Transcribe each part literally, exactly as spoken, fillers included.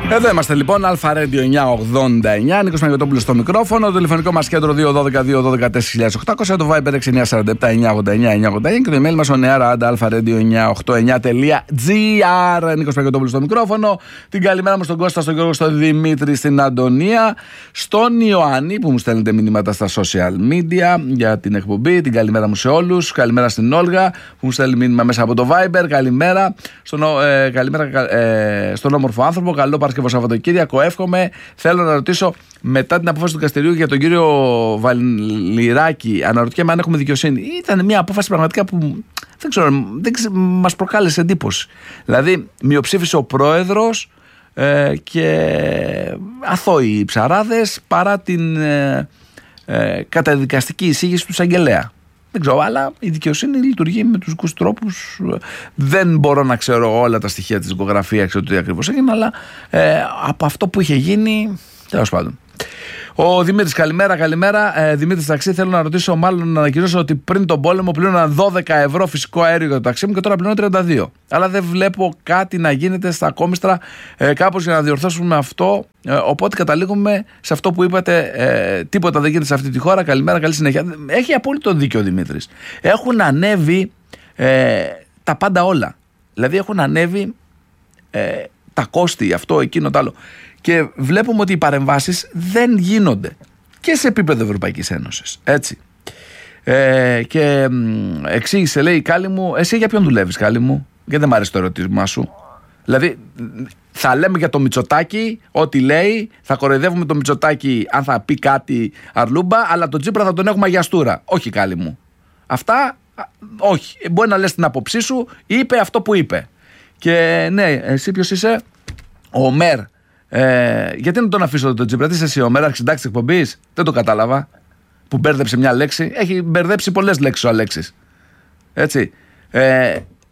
Εδώ είμαστε λοιπόν, Αλφα Radio εννιακόσια ογδόντα εννιά, Νίκος Μαγιωτόπουλος στο μικρόφωνο, το τηλεφωνικό μας κέντρο δύο ένα δύο δύο ένα δύο τέσσερα οκτώ μηδέν, το Viber έξι εννιά τέσσερα επτά εννιά ογδόντα εννιά εννιά ογδόντα εννιά και το email μας oneara.alpha-radio989.gr. Νίκος Μαγιωτόπουλος στο μικρόφωνο. Την καλημέρα μου στον Κώστα, στον Γιώργο, στον Δημήτρη, στην Αντωνία, στον Ιωάννη που μου στέλνετε μηνύματα στα social media για την εκπομπή. Την καλημέρα μου σε όλους. Καλημέρα στην Όλγα που μου στέλνει μήνυμα μέσα από το Viber. Καλημέρα στον, ε, καλημέρα, ε, στον όμορφο άνθρωπο. Καλό Παρασκευό Σαββατοκύριακο. Εύχομαι. Θέλω να ρωτήσω, μετά την απόφαση του δικαστηρίου για τον κύριο Βαλιράκη, αναρωτιέμαι αν έχουμε δικαιοσύνη. Ήταν μια απόφαση πραγματικά που δεν ξέρω, δεν ξέρω, μας προκάλεσε εντύπωση. Δηλαδή, μειοψήφισε ο πρόεδρος ε, και αθώοι ψαράδες παρά την ε, ε, καταδικαστική εισήγηση του εισαγγελέα. Δεν ξέρω, αλλά η δικαιοσύνη λειτουργεί με τους δικούς τρόπους. Δεν μπορώ να ξέρω όλα τα στοιχεία της δικογραφίας, ξέρω τι ακριβώς έγινε, αλλά ε, από αυτό που είχε γίνει, τέλος πάντων. Ο Δημήτρης, καλημέρα, καλημέρα. Ε, Δημήτρης Ταξί, θέλω να ρωτήσω, μάλλον να ανακοινώσω ότι πριν τον πόλεμο πλήρωνα δώδεκα ευρώ φυσικό αέριο για το ταξί μου και τώρα πληρώνω τριάντα δύο. Αλλά δεν βλέπω κάτι να γίνεται στα κόμιστρα ε, κάπως για να διορθώσουμε αυτό. Ε, οπότε καταλήγουμε σε αυτό που είπατε, ε, τίποτα δεν γίνεται σε αυτή τη χώρα. Καλημέρα, καλή συνέχεια. Έχει απόλυτο δίκιο ο Δημήτρης. Έχουν ανέβει ε, τα πάντα όλα. Δηλαδή έχουν ανέβει ε, τα κόστη, αυτό, εκείνο, το άλλο. Και βλέπουμε ότι οι παρεμβάσεις δεν γίνονται και σε επίπεδο Ευρωπαϊκής Ένωσης. Έτσι. Ε, και εξήγησε, λέει, Κάλλη μου, εσύ για ποιον δουλεύεις, Κάλλη μου? Γιατί δεν μ' αρέσει το ερώτημά σου. Δηλαδή, θα λέμε για το Μητσοτάκη ό,τι λέει, θα κοροϊδεύουμε το Μητσοτάκη αν θα πει κάτι αρλούμπα, αλλά τον Τσίπρα θα τον έχουμε αγιαστούρα. Όχι, Κάλλη μου. Αυτά, όχι. Μπορεί να λες την άποψή σου, είπε αυτό που είπε. Και ναι, εσύ ποιος είσαι? Ο Μέρ. Ε, γιατί να τον αφήσω τον Τσίπρα? Τι είσαι εσύ, ο Μέρα, αρχισυντάκτης της εκπομπής? Δεν το κατάλαβα. Που μπέρδεψε μια λέξη. Έχει μπερδέψει πολλές λέξεις ο Αλέξης. Έτσι. Ε,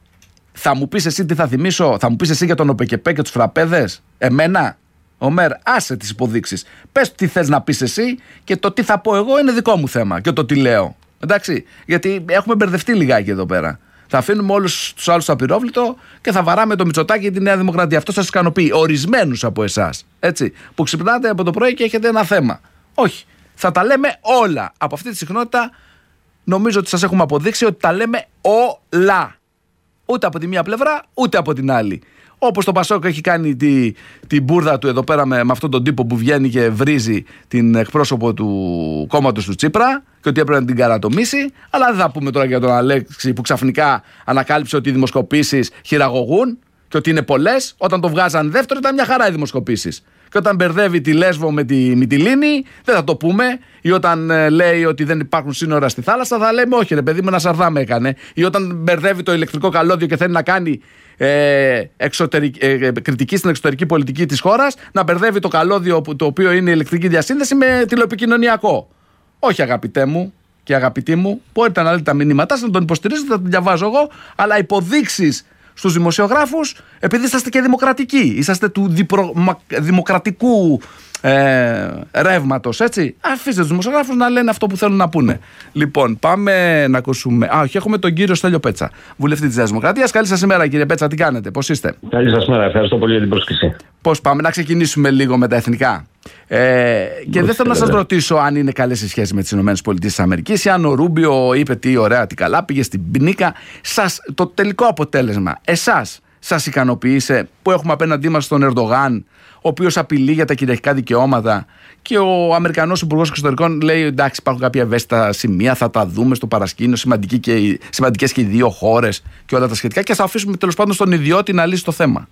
θα μου πεις εσύ τι θα θυμίσω? Θα μου πεις εσύ για τον ΟΠΕΚΕΠΕ και τους φραπέδες? Εμένα? Ο Μέρ, άσε τις υποδείξεις. Πες τι θες να πεις εσύ και το τι θα πω εγώ είναι δικό μου θέμα. Και το τι λέω. Εντάξει. Γιατί έχουμε μπερδευτεί λιγάκι εδώ πέρα. Θα αφήνουμε όλους τους άλλους στο απειρόβλητο και θα βαράμε το Μητσοτάκη και τη Νέα Δημοκρατία. Αυτό σας ικανοποιεί ορισμένους από εσάς. Έτσι, που ξυπνάτε από το πρωί και έχετε ένα θέμα. Όχι. Θα τα λέμε όλα. Από αυτή τη συχνότητα νομίζω ότι σας έχουμε αποδείξει ότι τα λέμε όλα. Ούτε από τη μία πλευρά, ούτε από την άλλη. Όπως το Πασόκ έχει κάνει τη, την μπουρδα του εδώ πέρα με, με αυτόν τον τύπο που βγαίνει και βρίζει την εκπρόσωπο του κόμματος του Τσίπρα και ότι έπρεπε να την καρατομήσει. Αλλά δεν θα πούμε τώρα για τον Αλέξη που ξαφνικά ανακάλυψε ότι οι δημοσκοπήσεις χειραγωγούν και ότι είναι πολλές. Όταν το βγάζαν δεύτερο ήταν μια χαρά οι δημοσκοπήσεις. Και όταν μπερδεύει τη Λέσβο με τη Μυτιλήνη, δεν θα το πούμε. Ή όταν ε, λέει ότι δεν υπάρχουν σύνορα στη θάλασσα, θα λέμε όχι, ρε παιδί μου, ένα σαρδάμ έκανε. Ή όταν μπερδεύει το ηλεκτρικό καλώδιο και θέλει να κάνει ε, εξωτερική, ε, κριτική στην εξωτερική πολιτική της χώρας, να μπερδεύει το καλώδιο το οποίο είναι ηλεκτρική διασύνδεση με τηλεοπικοινωνιακό. Όχι, αγαπητέ μου και αγαπητοί μου, μπορείτε να λέτε τα μηνύματά σας, να τον υποστηρίζετε, θα τον διαβάζω εγώ, αλλά υποδείξεις στους δημοσιογράφους, επειδή είσαστε και δημοκρατικοί, είσαστε του διπρο, μα, δημοκρατικού ε, ρεύματος, έτσι. Αφήστε τους δημοσιογράφους να λένε αυτό που θέλουν να πούνε. Λοιπόν, πάμε να ακούσουμε. Α, όχι, έχουμε τον κύριο Στέλιο Πέτσα, βουλευτή της Νέας Δημοκρατίας. Καλή σας ημέρα, κύριε Πέτσα, τι κάνετε, πώς είστε? Καλή σας μέρα, ευχαριστώ πολύ για την πρόσκληση. Πώς πάμε, να ξεκινήσουμε λίγο με τα εθνικά. Ε, και δεν θέλω να σας ρωτήσω αν είναι καλές οι σχέσεις με τις ΗΠΑ ή αν ο Ρούμπιο είπε τι ωραία, τι καλά, πήγε στην πνίκα. Σας, το τελικό αποτέλεσμα, εσάς σας ικανοποίησε που έχουμε απέναντί μας τον Ερντογάν, ο οποίος απειλεί για τα κυριαρχικά δικαιώματα, και ο Αμερικανός Υπουργός Εξωτερικών λέει εντάξει, υπάρχουν κάποια ευαίσθητα σημεία, θα τα δούμε στο παρασκήνιο, σημαντικές και οι δύο χώρες και όλα τα σχετικά, και θα αφήσουμε τέλος πάντων στον ιδιώτη να λύσει το θέμα?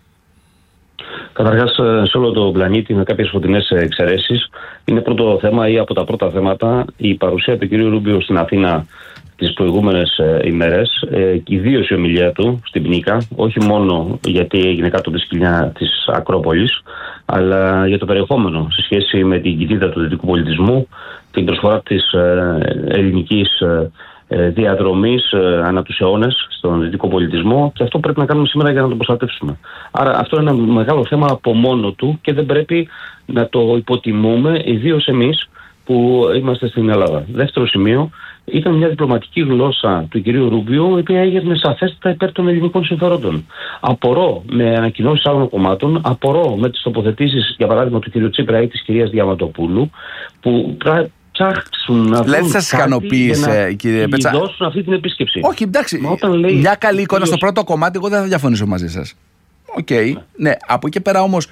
Καταρχάς, σε όλο το πλανήτη, με κάποιες φωτεινές εξαιρέσεις, είναι πρώτο θέμα ή από τα πρώτα θέματα η παρουσία του κ. Ρούμπιο στην Αθήνα τις προηγούμενες ε, ημέρες, ε, ιδίως η ομιλία του στην Πνίκα, όχι μόνο γιατί έγινε κάτω από τη σκηνιά της Ακρόπολης, αλλά για το περιεχόμενο σε σχέση με την κοιτίδα του δυτικού πολιτισμού, την προσφορά της ε, ελληνικής ε, διαδρομής ε, ανά τους αιώνες στον δυτικό πολιτισμό, και αυτό πρέπει να κάνουμε σήμερα για να το προστατεύσουμε. Άρα αυτό είναι ένα μεγάλο θέμα από μόνο του και δεν πρέπει να το υποτιμούμε, ιδίως εμείς που είμαστε στην Ελλάδα. Δεύτερο σημείο, ήταν μια διπλωματική γλώσσα του κυρίου Ρούμπιο, η οποία έγινε σαφέστατα υπέρ των ελληνικών συμφερόντων. Απορώ με ανακοινώσεις άλλων κομμάτων, απορώ με τις τοποθετήσεις, για παράδειγμα, του κυρίου Τσίπρα ή της κυρίας Διαμαντοπούλου, που ψάξουν να δηλαδή, σας ικανοποίησε, κύριε Πέτσα, να δώσουν αυτή την επίσκεψη. Όχι, εντάξει. Λέει, μια καλή εικόνα στο πρώτο κομμάτι, εγώ δεν θα διαφωνήσω μαζί σας. Οκ. Okay. Ναι. ναι, από εκεί πέρα όμως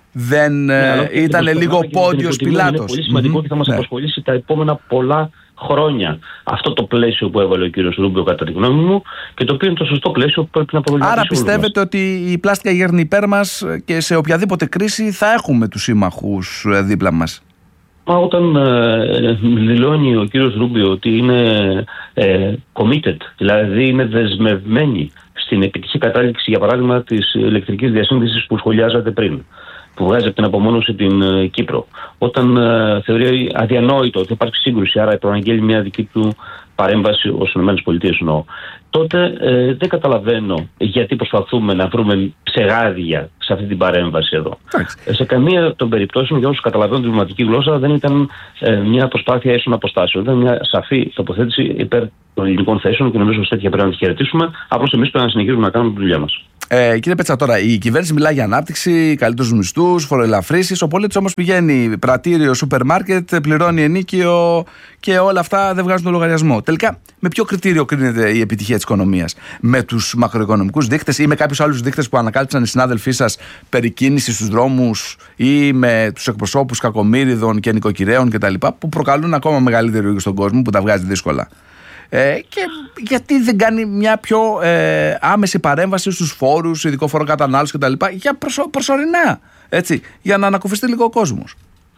δεν ναι, ε, ήταν λίγο πόντιος Πιλάτος. Είναι πολύ σημαντικό mm-hmm. και θα μας ναι. απασχολήσει τα επόμενα πολλά χρόνια. Αυτό το πλαίσιο που έβαλε ο κύριος Ρούμπιο, κατά τη γνώμη μου, και το οποίο είναι το σωστό πλαίσιο που πρέπει να προβληματίσουμε. Άρα πιστεύετε ότι η πλάστικα γέρνει υπέρ μας και σε οποιαδήποτε κρίση θα έχουμε τους σύμμαχους δίπλα μας? Μα όταν ε, δηλώνει ο κύριος Ρούμπιο ότι είναι ε, committed, δηλαδή είναι δεσμευμένοι στην επιτυχή κατάληξη, για παράδειγμα, της ηλεκτρικής διασύνδεσης που σχολιάζατε πριν, που βγάζει από την απομόνωση την ε, Κύπρο, όταν ε, θεωρεί αδιανόητο ότι υπάρχει σύγκρουση, άρα προαναγγέλει μια δική του παρέμβαση ως ΗΠΑ εννοώ, τότε ε, δεν καταλαβαίνω γιατί προσπαθούμε να βρούμε ψεγάδια σε αυτή την παρέμβαση εδώ. Ε, σε καμία των περιπτώσεων, για όσους καταλαβαίνουν την πνευματική γλώσσα, δεν ήταν ε, μια προσπάθεια ίσων αποστάσεων. Ήταν μια σαφή τοποθέτηση υπέρ των ελληνικών θέσεων και νομίζω ότι τέτοια πρέπει να τη χαιρετήσουμε. Απλώς εμείς πρέπει να συνεχίσουμε να κάνουμε τη δουλειά μας. Ε, κύριε Πέτσα, τώρα η κυβέρνηση μιλάει για ανάπτυξη, καλύτερους μισθούς, φοροελαφρύσεις. Ο πολίτης όμως πηγαίνει πρατήριο, σούπερ μάρκετ, πληρώνει ενίκιο και όλα αυτά δεν βγάζουν το λογαριασμό. Τελικά, με ποιο κριτήριο κρίνεται η επιτυχία της οικονομίας? Με τους μακροοικονομικούς δείκτες ή με κάποιους άλλους δείκτες που ανακάλυψαν οι συνάδελφοί σας περί κίνησης στους δρόμους, ή με τους εκπροσώπους κακομοίριδων και νοικοκυρέων κτλ. Που προκαλούν ακόμα μεγαλύτερη ροή στον κόσμο, που τα βγάζει δύσκολα? Ε, και γιατί δεν κάνει μια πιο ε, άμεση παρέμβαση στους φόρους, ειδικό φόρο κατανάλωση κτλ. Για προσω, προσωρινά, έτσι, για να ανακουφιστεί λίγο ο κόσμος?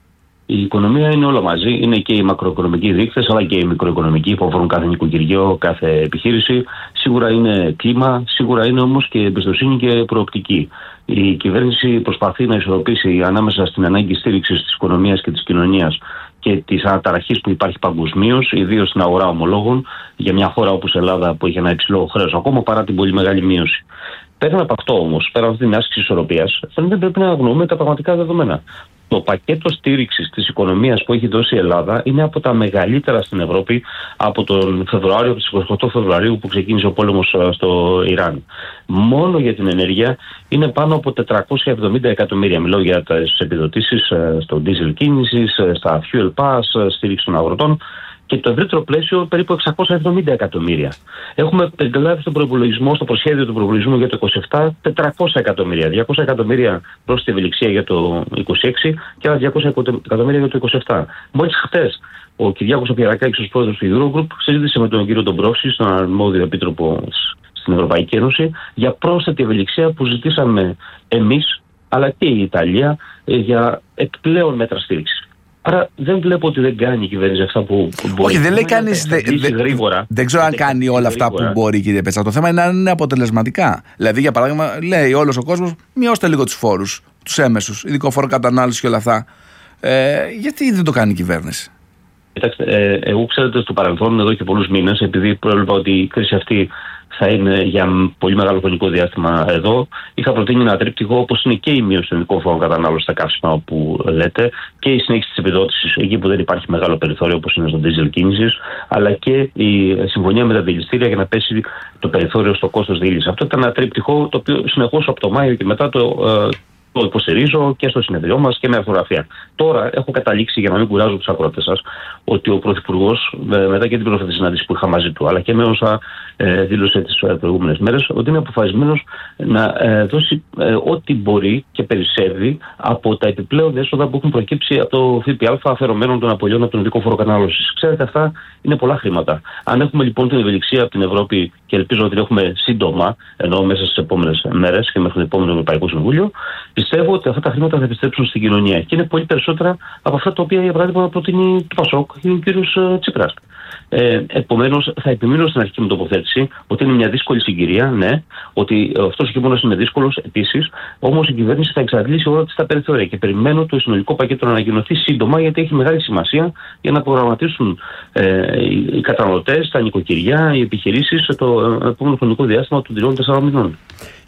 Η οικονομία είναι όλα μαζί. Είναι και οι μακροοικονομικοί δείκτες, αλλά και οι μικροοικονομικοί που αφορούν κάθε νοικοκυριό, κάθε επιχείρηση. Σίγουρα είναι κλίμα, σίγουρα είναι όμως και εμπιστοσύνη και προοπτική. Η κυβέρνηση προσπαθεί να ισορροπήσει ανάμεσα στην ανάγκη στήριξης της οικονομίας και της κοινωνίας και της αναταραχής που υπάρχει παγκοσμίως, ιδίως στην αγορά ομολόγων, για μια χώρα όπως η Ελλάδα που έχει ένα υψηλό χρέος ακόμα παρά την πολύ μεγάλη μείωση. Πέραν από αυτό όμως, πέραν από αυτή την άσκηση ισορροπίας, δεν πρέπει να αγνοούμε τα πραγματικά δεδομένα. Το πακέτο στήριξης της οικονομίας που έχει δώσει η Ελλάδα είναι από τα μεγαλύτερα στην Ευρώπη από τον Φεβρουάριο, από τις εικοστή ογδόη Φεβρουαρίου που ξεκίνησε ο πόλεμος στο Ιράν. Μόνο για την ενέργεια είναι πάνω από τετρακόσια εβδομήντα εκατομμύρια. Μιλώ για τις επιδοτήσεις στο diesel κίνησης, στα fuel pass, στήριξη των αγροτών. Και το ευρύτερο πλαίσιο περίπου εξακόσια εβδομήντα εκατομμύρια. Έχουμε περιλάβει στον προϋπολογισμό, στο προσχέδιο του προϋπολογισμού για το είκοσι επτά, τετρακόσια εκατομμύρια. διακόσια εκατομμύρια προς τη ευελιξία για το είκοσι έξι και άλλα διακόσια εκατομμύρια για το είκοσι επτά. Μόλις χτες ο Κυριάκος Πιερακάκης, ως πρόεδρος του Eurogroup, συζήτησε με τον κύριο Ντομπρόφσκι, τον αρμόδιο επίτροπο στην Ευρωπαϊκή Ένωση, για πρόσθετη ευελιξία που ζητήσαμε εμείς, αλλά και η Ιταλία, για επιπλέον μέτρα στήριξης. Άρα δεν βλέπω ότι δεν κάνει η κυβέρνηση αυτά που μπορεί. Όχι, δεν λέει κανείς. Δε, δε, γρήγορα. Δεν ξέρω αν κάνει όλα αυτά γρήγορα. που μπορεί, κύριε Πέτσα. Το θέμα είναι αν είναι αποτελεσματικά. Δηλαδή, για παράδειγμα, λέει όλος ο κόσμος, μειώστε λίγο τους φόρους, τους έμεσους, ειδικό φόρο κατανάλωση και όλα αυτά. Ε, γιατί δεν το κάνει η κυβέρνηση? Κοιτάξτε, ε, εγώ ξέρετε στο παρελθόν, εδώ και πολλούς μήνες, επειδή προέβλεπα ότι η κρίση αυτή θα είναι για πολύ μεγάλο χρονικό διάστημα εδώ, είχα προτείνει ένα τρίπτυχο, όπως είναι και η μείωση των ειδικών φόρων κατανάλωση στα καύσιμα που λέτε, και η συνέχιση της επιδότησης εκεί που δεν υπάρχει μεγάλο περιθώριο, όπως είναι στο diesel κίνησης, αλλά και η συμφωνία με τα δηληστήρια για να πέσει το περιθώριο στο κόστος διήλυσης. Αυτό ήταν ένα τρίπτυχο το οποίο συνεχώς από το Μάιο και μετά το. Ε, Το υποστηρίζω και στο συνεδριό μας και με αυτογραφία. Τώρα έχω καταλήξει, για να μην κουράζω τους ακροατές σας, ότι ο Πρωθυπουργός, μετά και την πρόσφατη συνάντηση που είχα μαζί του, αλλά και με όσα ε, δήλωσε τις προηγούμενες μέρες, ότι είναι αποφασισμένος να ε, δώσει ε, ό,τι μπορεί και περισσεύει από τα επιπλέον έσοδα που έχουν προκύψει από το ΦΠΑ αφαιρωμένων των απολειών από τον ειδικό φόρο κατανάλωσης. Ξέρετε, αυτά είναι πολλά χρήματα. Αν έχουμε λοιπόν την ευελιξία από την Ευρώπη, και ελπίζω ότι την έχουμε σύντομα, ενώ μέσα στις επόμενες μέρες και μέχρι το επόμενο Ευρωπαϊκό Συμβούλιο, πιστεύω ότι αυτά τα χρήματα θα επιστρέψουν στην κοινωνία. Και είναι πολύ περισσότερα από αυτά τα οποία, για παράδειγμα, προτείνει το Πασόκ ή ο κ. Τσίπρας. Ε, Επομένως, θα επιμείνω στην αρχική μου τοποθέτηση ότι είναι μια δύσκολη συγκυρία, ναι, ότι αυτός ο χειμώνας είναι δύσκολος επίσης, όμως η κυβέρνηση θα εξαντλήσει όλα της τα περιθώρια και περιμένω το συνολικό πακέτο να ανακοινωθεί σύντομα, γιατί έχει μεγάλη σημασία για να προγραμματίσουν ε, οι καταναλωτές, τα νοικοκυριά, οι επιχειρήσεις το επόμενο χρονικό διάστημα των τριών τεσσάρων μηνών.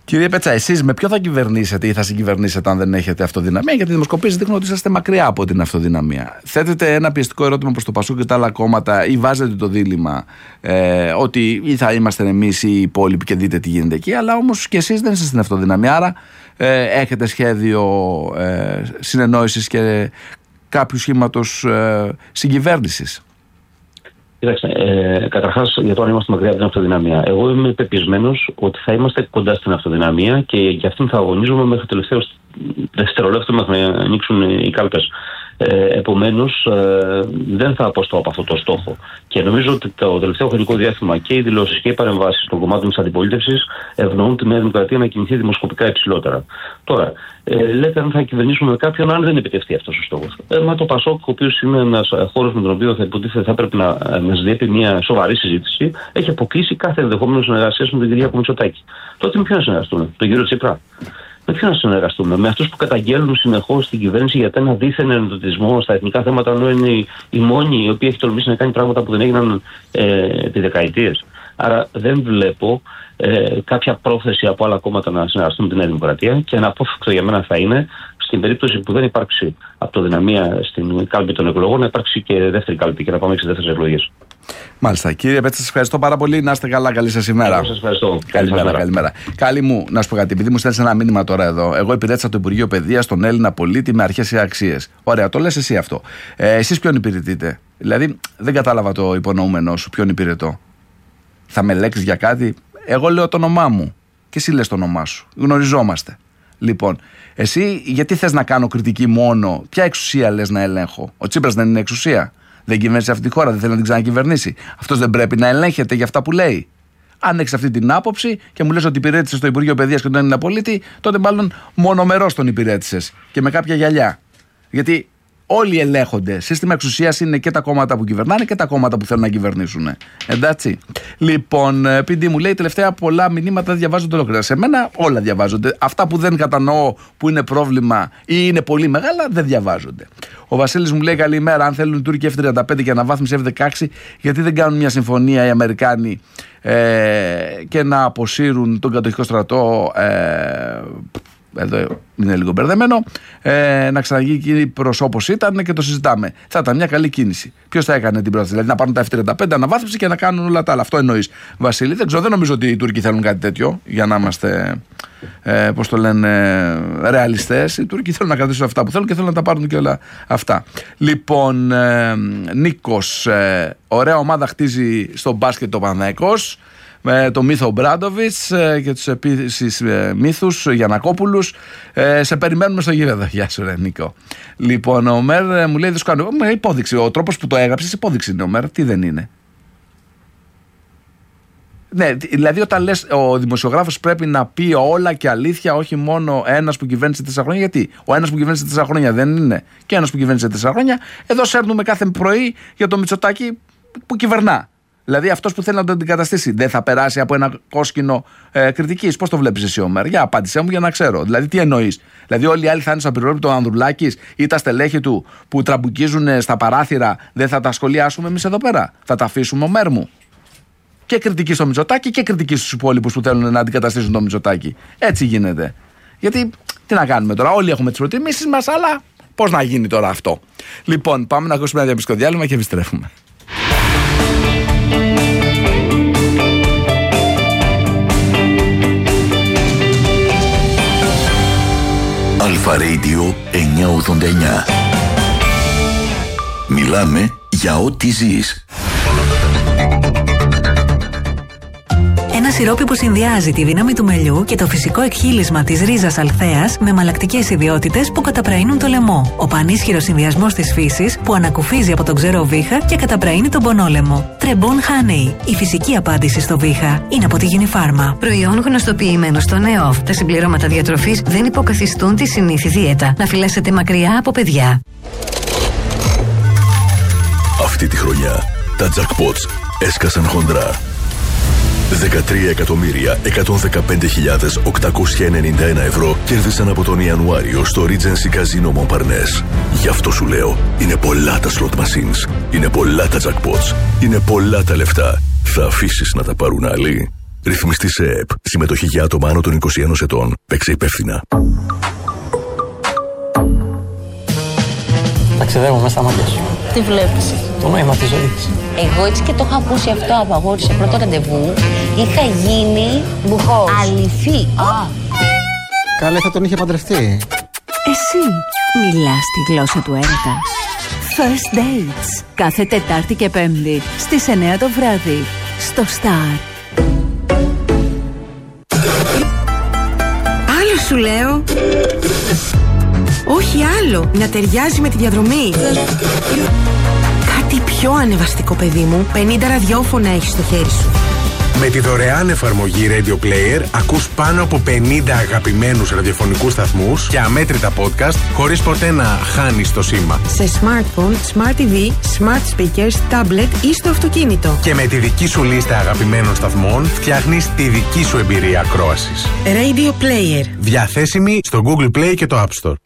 Κύριε Πέτσα, εσείς με ποιο θα κυβερνήσετε ή θα συγκυβερνήσετε αν δεν έχετε αυτοδυναμία? Γιατί οι δημοσκοπήσεις δείχνουν ότι είσαστε μακριά από την αυτοδυναμία. Θέτετε ένα πιεστικό ερώτημα προς το Πασόκ και τα άλλα κόμματα, ή βάζετε το δίλημμα ε, ότι ή θα είμαστε εμείς ή οι υπόλοιποι και δείτε τι γίνεται εκεί, αλλά όμως και εσείς δεν είστε στην αυτοδυναμία. Άρα ε, έχετε σχέδιο ε, συνεννόησης και κάποιου σχήματος ε, συγκυβέρνησης? Κοιτάξτε, ε, καταρχάς για το αν είμαστε μακριά από την αυτοδυναμία. Εγώ είμαι πεπισμένος ότι θα είμαστε κοντά στην αυτοδυναμία και για αυτήν θα αγωνίζομαι μέχρι το τελευταίο δευτερόλεπτο μέχρι να ανοίξουν οι κάλπες. Ε, επομένως, ε, δεν θα αποστώ από αυτό το στόχο. Και νομίζω ότι το τελευταίο χρονικό διάστημα και οι δηλώσεις και οι παρεμβάσεις των κομμάτων της αντιπολίτευσης ευνοούν τη Νέα Δημοκρατία να κινηθεί δημοσκοπικά υψηλότερα. Τώρα, ε, λέτε αν θα κυβερνήσουμε με κάποιον αν δεν επιτευχθεί αυτός ο στόχος. Ε, μα το Πασόκ, ο οποίος είναι ένας χώρος με τον οποίο θα υποτίθεται θα πρέπει να μας διέπει μια σοβαρή συζήτηση, έχει αποκλείσει κάθε ενδεχόμενο συνεργασία με τον Κυριάκο Μητσοτάκη. Τότε με ποιον να συνεργαστούμε, τον κύριο Τσίπρα? Με ποιον να συνεργαστούμε? Με αυτούς που καταγγέλνουν συνεχώς την κυβέρνηση για ένα δίθεν ενδοτισμό στα εθνικά θέματα, ενώ είναι η, η μόνη η οποία έχει τολμήσει να κάνει πράγματα που δεν έγιναν ε, επί δεκαετίες. Άρα δεν βλέπω ε, κάποια πρόθεση από άλλα κόμματα να συνεργαστούν με τη Νέα Δημοκρατία, και αναπόφευκτο για μένα θα είναι, στην περίπτωση που δεν υπάρξει αυτοδυναμία στην κάλπη των εκλογών, να υπάρξει και δεύτερη κάλπη και να πάμε σε δεύτερες εκλογές. Μάλιστα. Κύριε Πέτσα, σας ευχαριστώ πάρα πολύ. Να είστε καλά. Καλή σας ημέρα. Εγώ σας ευχαριστώ. Καλημέρα, καλημέρα. Καλή μου, να σου πω κάτι. Επειδή μου στέλνεις ένα μήνυμα τώρα εδώ, εγώ υπηρέτησα το Υπουργείο Παιδείας στον Έλληνα πολίτη με αρχές και αξίες. Ωραία, το λες εσύ αυτό. Ε, εσείς ποιον υπηρετείτε? Δηλαδή, δεν κατάλαβα το υπονοούμενό σου. Ποιον υπηρετώ? Θα με λέξεις για κάτι? Εγώ λέω το όνομά μου και εσύ λες το όνομά σου. Γνωριζόμαστε. Λοιπόν, εσύ γιατί θες να κάνω κριτική μόνο? Ποια εξουσία λες να ελέγχω? Ο Τσίπρας δεν είναι εξουσία? Δεν κυβέρνησε αυτή τη χώρα, δεν θέλει να την ξανακυβερνήσει? Αυτός δεν πρέπει να ελέγχεται για αυτά που λέει? Αν έχεις αυτή την άποψη και μου λες ότι υπηρέτησες στο Υπουργείο Παιδείας και τον Έλληνα πολίτη, τότε μάλλον μονομερός τον υπηρέτησες και με κάποια γυαλιά. Γιατί όλοι ελέγχονται. Σύστημα εξουσίας είναι και τα κόμματα που κυβερνάνε και τα κόμματα που θέλουν να κυβερνήσουν. Εντάξει. Λοιπόν, επειδή μου λέει τελευταία πολλά μηνύματα δεν διαβάζονται ολόκληρα. Σε μένα όλα διαβάζονται. Αυτά που δεν κατανοώ που είναι πρόβλημα ή είναι πολύ μεγάλα δεν διαβάζονται. Ο Βασίλης μου λέει καλημέρα. Αν θέλουν οι Τούρκοι εφ τριάντα πέντε και αναβάθμιση εφ δεκαέξι, γιατί δεν κάνουν μια συμφωνία οι Αμερικάνοι ε, και να αποσύρουν τον κατοχικό στρατό? Ε, εδώ είναι λίγο μπερδεμένο, ε, να ξαναγίνει προς όπως ήταν και το συζητάμε. Θα ήταν μια καλή κίνηση. Ποιος θα έκανε την πρόταση? Δηλαδή να πάρουν τα εφ τριάντα πέντε αναβάθμιση και να κάνουν όλα τα άλλα. Αυτό εννοείς, Βασίλη? Δεν ξέρω, δεν νομίζω ότι οι Τούρκοι θέλουν κάτι τέτοιο, για να είμαστε, ε, πώς το λένε, ρεαλιστές. Οι Τούρκοι θέλουν να κρατήσουν αυτά που θέλουν και θέλουν να τα πάρουν και όλα αυτά. Λοιπόν, ε, Νίκος, ε, ωραία ομάδα χτίζει στο μπάσκετ ο Παναθηναϊκός, με το μύθο Μπράντοβιτς και τους επίσης μύθους Γιαννακόπουλους. Ε, σε περιμένουμε στο γήπεδο. Γεια σου ρε Νίκο. Λοιπόν, ο Μέρ μου λέει δεν σου κάνω. Με υπόδειξη. Ο τρόπος που το έγραψες υπόδειξη είναι ο Μέρ. Τι δεν είναι? Ναι, δηλαδή όταν λες ο δημοσιογράφος πρέπει να πει όλα και αλήθεια, όχι μόνο ένας που κυβέρνησε τέσσερα χρόνια. Γιατί ο ένας που κυβέρνησε τέσσερα χρόνια δεν είναι και ένας που κυβέρνησε τέσσερα χρόνια? Εδώ σέρνουμε κάθε πρωί για το Μητσοτάκη που κυβερνά. Δηλαδή αυτός που θέλει να τον αντικαταστήσει δεν θα περάσει από ένα κόσκινο ε, κριτικής? Πώς το βλέπεις εσύ, Όμερ? Για απάντησέ μου για να ξέρω. Δηλαδή τι εννοείς? Δηλαδή όλοι οι άλλοι θα είναι στο απειρόλεπτο Ανδρουλάκης ή τα στελέχη του που τραμπουκίζουν στα παράθυρα, δεν θα τα σχολιάσουμε εμείς εδώ πέρα? Θα τα αφήσουμε, Όμερ μου? Και κριτική στο Μητσοτάκη και κριτική στους υπόλοιπους που θέλουν να αντικαταστήσουν το Μητσοτάκη. Έτσι γίνεται. Γιατί τι να κάνουμε τώρα? Όλοι έχουμε τις προτιμήσεις μας, αλλά πώς να γίνει τώρα αυτό? Λοιπόν, πάμε να ακούσουμε ένα διαπιστικό διάλειμμα και επιστρέφουμε. Αλφα Radio εννιακόσια ογδόντα εννιά. Μιλάμε για ό,τι ζεις. Ένα σιρόπι που συνδυάζει τη δύναμη του μελιού και το φυσικό εκχύλισμα της ρίζας αλθέας με μαλακτικές ιδιότητες που καταπραίνουν το λαιμό. Ο πανίσχυρος συνδυασμός της φύσης που ανακουφίζει από τον ξερό βήχα και καταπραίνει τον πονόλαιμο. Τρεμπόν Honey. Η φυσική απάντηση στο βήχα είναι από τη Unifarma. Προϊόν γνωστοποιημένο στο ΝΕΟΦ. Τα συμπληρώματα διατροφής δεν υποκαθιστούν τη συνήθη δίαιτα. Να φυλάσσετε μακριά από παιδιά. Αυτή τη χρονιά τα jackpots έσκασαν χοντρά. δεκατρία εκατομμύρια εκατόν δεκαπέντε χιλιάδες οκτακόσια ενενήντα ένα ευρώ κέρδισαν από τον Ιανουάριο στο Regency Casino Montparnasse. Γι' αυτό σου λέω, είναι πολλά τα slot machines, είναι πολλά τα jackpots, είναι πολλά τα λεφτά. Θα αφήσεις να τα πάρουν άλλοι? Ρυθμιστή σε ΕΕΠ. Συμμετοχή για άτομα άνω των είκοσι ένα ετών. Παίξε υπεύθυνα. Ταξιδεύω μέσα στα μάτια σου. Τι βλέπεις? Το νόημα της ζωής. Εγώ έτσι και το είχα ακούσει αυτό από αγόρι σε πρώτο ραντεβού. Είχα γίνει μπουχός. Αληθή. Α. Καλέ, θα τον είχε παντρευτεί. Εσύ μιλάς τη γλώσσα του έρωτα. First Dates. Κάθε Τετάρτη και Πέμπτη στις εννιά το βράδυ. Στο Star. Άλλο σου λέω. Όχι άλλο. Να ταιριάζει με τη διαδρομή. Κάτι πιο ανεβαστικό, παιδί μου. πενήντα ραδιόφωνα έχεις στο χέρι σου. Με τη δωρεάν εφαρμογή Radio Player ακούς πάνω από πενήντα αγαπημένους ραδιοφωνικούς σταθμούς και αμέτρητα podcast χωρίς ποτέ να χάνεις το σήμα. Σε smartphone, smart τι βι, smart speakers, tablet ή στο αυτοκίνητο. Και με τη δική σου λίστα αγαπημένων σταθμών φτιάχνεις τη δική σου εμπειρία ακρόασης. Radio Player. Διαθέσιμη στο Google Play και το App Store.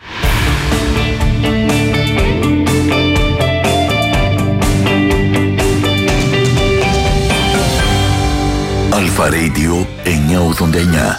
Αλφα Radio εννιακόσια ογδόντα εννιά.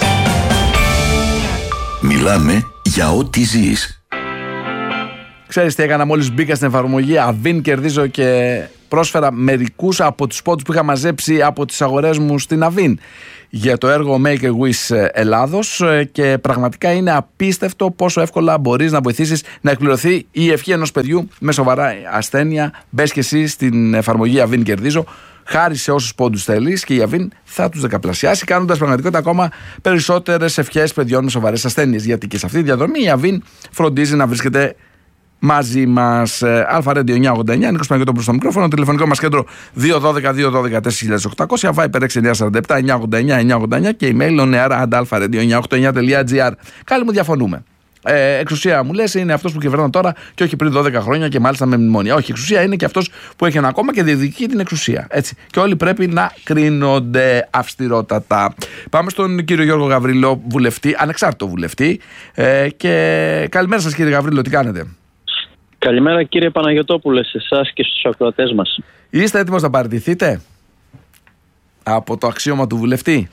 Μιλάμε για ό,τι ζεις. Ξέρεις τι έκανα μόλις μπήκα στην εφαρμογή Avin κερδίζω και πρόσφερα μερικούς από τους πόντους που είχα μαζέψει από τις αγορές μου στην Avin για το έργο Make a Wish Ελλάδος και πραγματικά είναι απίστευτο πόσο εύκολα μπορείς να βοηθήσεις να εκπληρωθεί η ευχή ενός παιδιού με σοβαρά ασθένεια. Μπες και εσύ στην εφαρμογή Avin κερδίζω. Χάρη σε όσους πόντους θέλεις και η Avin θα τους δεκαπλασιάσει, κάνοντας πραγματικότητα ακόμα περισσότερες ευχές παιδιών με σοβαρές ασθένειες. Γιατί και σε αυτή τη διαδρομή η Avin φροντίζει να βρίσκεται μαζί μας. Αλφα Radio εννιακόσια ογδόντα εννιά, Νίκος Παναγιώτοπουλος στο μικρόφωνο. Τηλεφωνικό μας κέντρο δύο ένα δύο δύο ένα δύο τέσσερα οκτακόσια, Viper έξι εννιά τέσσερα επτά εννιακόσια ογδόντα εννιά εννιακόσια ογδόντα εννιά και email oneara at alfaradio εννιακόσια ογδόντα εννιά τελεία gr. Καλή μου διαφωνούμε. Ε, εξουσία μου λες είναι αυτός που κυβερνά τώρα και όχι πριν δώδεκα χρόνια και μάλιστα με μνημόνια. Όχι, εξουσία είναι και αυτός που έχει ένα κόμμα και διεκδικεί την εξουσία. Έτσι. Και όλοι πρέπει να κρίνονται αυστηρότατα. Πάμε στον κύριο Γιώργο Γαβρίλο, βουλευτή, ανεξάρτητο βουλευτή. Ε, και καλημέρα σας κύριε Γαβρίλο, τι κάνετε? Καλημέρα κύριε Παναγιωτόπουλε, σε εσάς και στους ακροατές μας. Είστε έτοιμος να παραιτηθείτε από το αξίωμα του βουλευτή?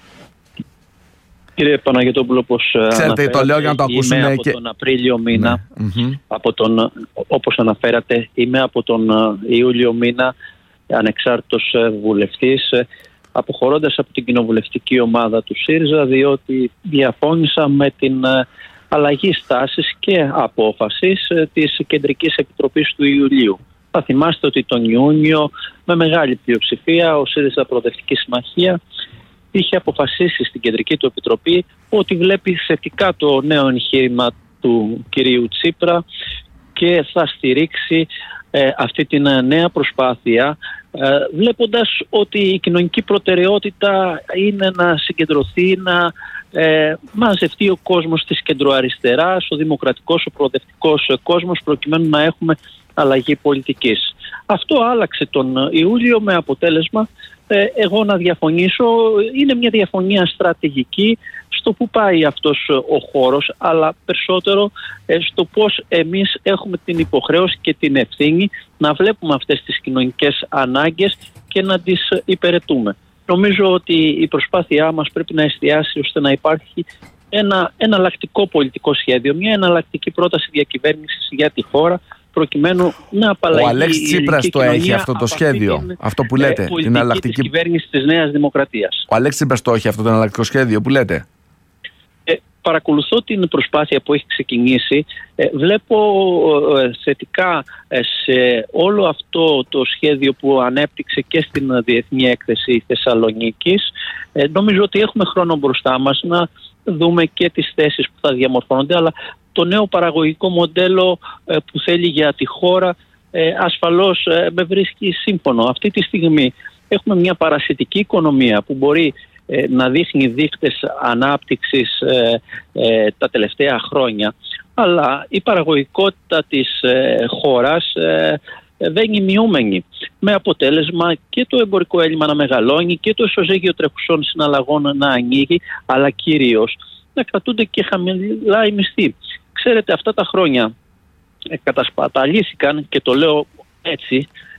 Κύριε Παναγιωτόπουλο, όπως ξέρετε, το λέω για να το ακούσουν είμαι από και... τον Απρίλιο μήνα, ναι. από τον, όπως αναφέρατε, είμαι από τον Ιούλιο μήνα ανεξάρτητος βουλευτής, αποχωρώντας από την κοινοβουλευτική ομάδα του ΣΥΡΙΖΑ, διότι διαφώνησα με την αλλαγή στάσης και απόφασης της Κεντρικής Επιτροπής του Ιουλίου. Θα θυμάστε ότι τον Ιούνιο με μεγάλη πλειοψηφία ο ΣΥΡΙΖΑ Προοδευτική Συμμαχία είχε αποφασίσει στην Κεντρική του Επιτροπή ότι βλέπει θετικά το νέο εγχείρημα του κυρίου Τσίπρα και θα στηρίξει ε, αυτή την νέα προσπάθεια ε, βλέποντας ότι η κοινωνική προτεραιότητα είναι να συγκεντρωθεί, να ε, μαζευτεί ο κόσμος της κεντροαριστεράς, ο δημοκρατικός, ο προοδευτικός κόσμος προκειμένου να έχουμε αλλαγή πολιτικής. Αυτό άλλαξε τον Ιούλιο με αποτέλεσμα ε, εγώ να διαφωνήσω. Είναι μια διαφωνία στρατηγική στο που πάει αυτός ο χώρος, αλλά περισσότερο ε, στο πώς εμείς έχουμε την υποχρέωση και την ευθύνη να βλέπουμε αυτές τις κοινωνικές ανάγκες και να τις υπηρετούμε. Νομίζω ότι η προσπάθειά μας πρέπει να εστιάσει ώστε να υπάρχει ένα εναλλακτικό πολιτικό σχέδιο, μια εναλλακτική πρόταση διακυβέρνησης για τη χώρα, προκειμένου να απαλλαγεί. Ο Αλέξης Τσίπρας το έχει αυτό το σχέδιο, την, αυτό που λέτε, ε, την εναλλακτική της κυβέρνησης της Νέας Δημοκρατίας. Ο Αλέξης Τσίπρας το έχει αυτό το εναλλακτικό σχέδιο που λέτε. Ε, παρακολουθώ την προσπάθεια που έχει ξεκινήσει. Ε, βλέπω ε, θετικά ε, σε όλο αυτό το σχέδιο που ανέπτυξε και στην Διεθνή Έκθεση Θεσσαλονίκης. Ε, νομίζω ότι έχουμε χρόνο μπροστά μας να δούμε και τις θέσεις που θα διαμορφώνονται, αλλά το νέο παραγωγικό μοντέλο ε, που θέλει για τη χώρα ε, ασφαλώς ε, με βρίσκει σύμφωνο. Αυτή τη στιγμή έχουμε μια παρασιτική οικονομία που μπορεί ε, να δείχνει δείκτες ανάπτυξης ε, ε, τα τελευταία χρόνια, αλλά η παραγωγικότητα της ε, χώρας ε, δεν είναι μειούμενη, με αποτέλεσμα και το εμπορικό έλλειμμα να μεγαλώνει και το ισοζύγιο τρεχουσών συναλλαγών να ανοίγει, αλλά κυρίως να κρατούνται και χαμηλά οι μισθοί. Ξέρετε, αυτά τα χρόνια ε, κατασπαταλήθηκαν, και το λέω έτσι,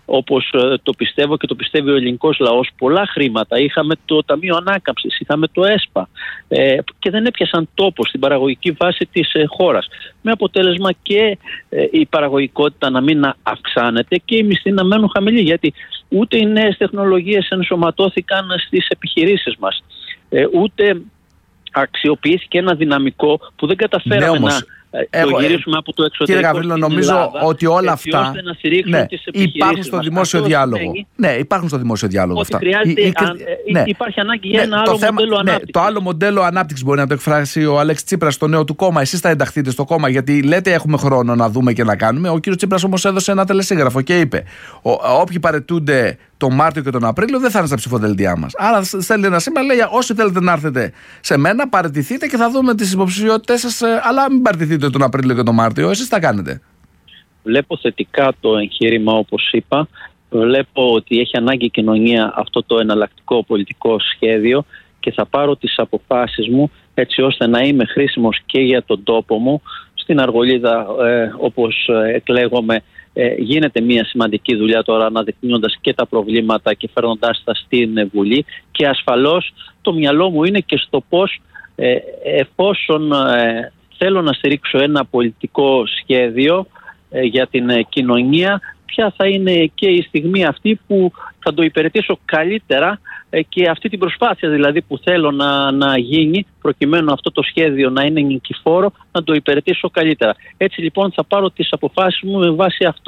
όπως το πιστεύω και το πιστεύει ο ελληνικός λαός, πολλά χρήματα. Είχαμε το Ταμείο Ανάκαμψης, είχαμε το ΕΣΠΑ ε, και δεν έπιασαν τόπο στην παραγωγική βάση της ε, χώρας. Με αποτέλεσμα και ε, η παραγωγικότητα να μην αυξάνεται και οι μισθοί να μένουν χαμηλοί, γιατί ούτε οι νέες τεχνολογίες ενσωματώθηκαν στις επιχειρήσεις μας, ε, ούτε αξιοποιήθηκε ένα δυναμικό που δεν καταφέραμε ναι, να Έχω, το γυρίσουμε από το εξωτερικό. Κύριε Γαβρίλο, νομίζω Ελλάδα, ότι όλα αυτά ναι, υπάρχουν στο δημόσιο διάλογο. Σημαίνει, ναι, υπάρχουν στο δημόσιο διάλογο ότι αυτά. Χρειάζεται, η, α, ναι. Υπάρχει ανάγκη για ναι, ένα άλλο θέμα, μοντέλο ναι, ανάπτυξης. Το άλλο μοντέλο ανάπτυξης μπορεί να το εκφράσει ο Αλέξης Τσίπρας στο νέο του κόμμα. Εσείς θα ενταχθείτε στο κόμμα, γιατί λέτε έχουμε χρόνο να δούμε και να κάνουμε. Ο κύριος Τσίπρας όμως έδωσε ένα τελεσίγραφο και είπε: ο, όποιοι παρετούνται τον Μάρτιο και τον Απρίλιο δεν θα είναι στα ψηφοδελτία μας. Άρα στέλνει ένα σήμα, λέει: όσοι θέλετε να έρθετε σε μένα, παραιτηθείτε και θα δούμε τις υποψηφιότητες σας. Αλλά μην παραιτηθείτε τον Απρίλιο και τον Μάρτιο. Εσείς τα κάνετε. Βλέπω θετικά το εγχείρημα, όπως είπα. Βλέπω ότι έχει ανάγκη η κοινωνία αυτό το εναλλακτικό πολιτικό σχέδιο και θα πάρω τις αποφάσεις μου έτσι ώστε να είμαι χρήσιμος και για τον τόπο μου. Στην Αργολίδα, ε, όπως εκλέγομαι, Ε, γίνεται μια σημαντική δουλειά τώρα, αναδεικνύοντας και τα προβλήματα και φέρνοντάς τα στην Βουλή, και ασφαλώς το μυαλό μου είναι και στο πώς ε, εφόσον ε, θέλω να στηρίξω ένα πολιτικό σχέδιο ε, για την ε, κοινωνία, ποια θα είναι και η στιγμή αυτή που θα το υπηρετήσω καλύτερα ε, και αυτή την προσπάθεια δηλαδή που θέλω να, να γίνει προκειμένου αυτό το σχέδιο να είναι νικηφόρο, να το υπηρετήσω καλύτερα. Έτσι λοιπόν θα πάρω τις αποφάσεις μου με βάση αυτό.